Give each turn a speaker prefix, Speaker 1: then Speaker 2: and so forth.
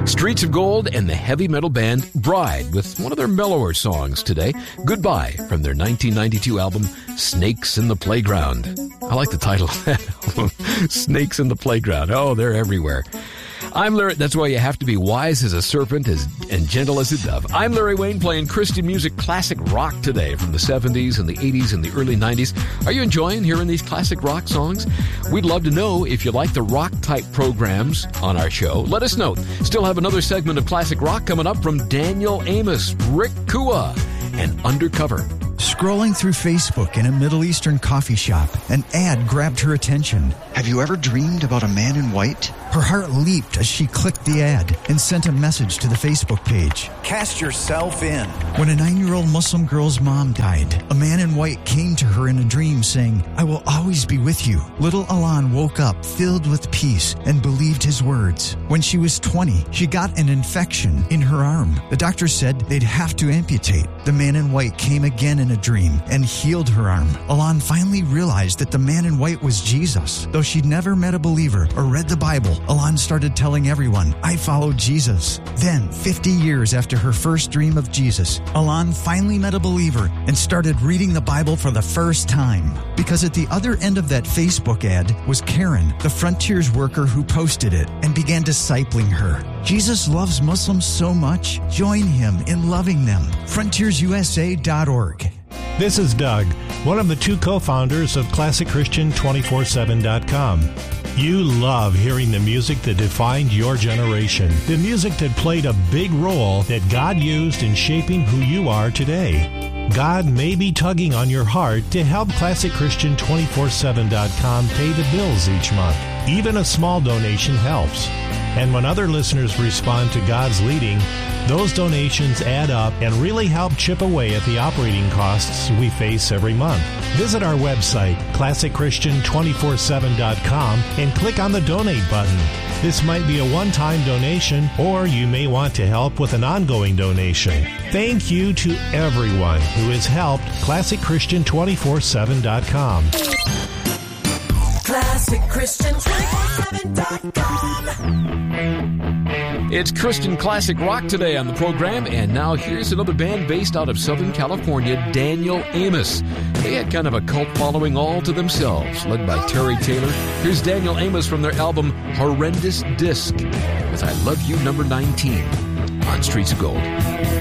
Speaker 1: Streets of Gold and the heavy metal band Bride with one of their mellower songs today, Goodbye, from their 1992 album, Snakes in the Playground. I like the title of that album, Snakes in the Playground. Oh, they're everywhere. I'm Larry. That's why you have to be wise as a serpent and gentle as a dove. I'm Larry Wayne playing Christian music, classic rock today from the 70s and the 80s and the early 90s. Are you enjoying hearing these classic rock songs? We'd love to know if you like the rock-type programs on our show. Let us know. Still have another segment of classic rock coming up from Daniel Amos, Rick Kua, and Undercover.
Speaker 2: Scrolling through Facebook in a Middle Eastern coffee shop, an ad grabbed her attention.
Speaker 3: Have you ever dreamed about a man in white?
Speaker 2: Her heart leaped as she clicked the ad and sent a message to the Facebook page.
Speaker 4: Cast yourself in.
Speaker 2: When a 9-year-old Muslim girl's mom died, a man in white came to her in a dream saying, "I will always be with you." Little Alan woke up filled with peace and believed his words. When she was 20, she got an infection in her arm. The doctor said they'd have to amputate. The man in white came again in a dream and healed her arm. Alan finally realized that the man in white was Jesus. Though she'd never met a believer or read the Bible, Alan started telling everyone, "I follow Jesus." Then, 50 years after her first dream of Jesus, Alan finally met a believer and started reading the Bible for the first time. Because at the other end of that Facebook ad was Karen, the Frontiers worker who posted it and began discipling her. Jesus loves Muslims so much. Join him in loving them. FrontiersUSA.org.
Speaker 5: This is Doug, one of the two co-founders of ClassicChristian247.com. You love hearing the music that defined your generation, the music that played a big role that God used in shaping who you are today. God may be tugging on your heart to help ClassicChristian247.com pay the bills each month. Even a small donation helps. And when other listeners respond to God's leading, those donations add up and really help chip away at the operating costs we face every month. Visit our website, ClassicChristian247.com, and click on the Donate button. This might be a one-time donation, or you may want to help with an ongoing donation. Thank you to everyone who has helped ClassicChristian247.com.
Speaker 1: ClassicChristian247.com. It's Christian Classic Rock today on the program, and now here's another band based out of Southern California, Daniel Amos. They had kind of a cult following all to themselves, led by Terry Taylor. Here's Daniel Amos from their album Horrendous Disc with I Love You number 19 on Streets of Gold.